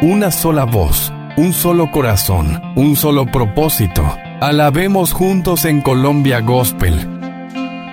una sola voz, un solo corazón, un solo propósito. Alabemos juntos en Colombia Gospel.